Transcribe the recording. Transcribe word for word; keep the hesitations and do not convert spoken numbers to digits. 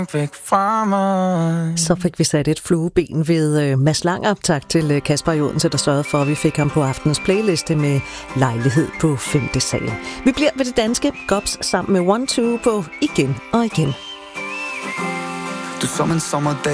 væk fra mig. Så fik vi sat et flueben ved øh, Mads Langer. Tak til øh, Kasper i Odense, der sørgede for, at vi fik ham på aftens playliste med Lejlighed på femte sal. Vi bliver ved det danske Gops sammen med One Two på Igen og Igen. Du som en sommerdag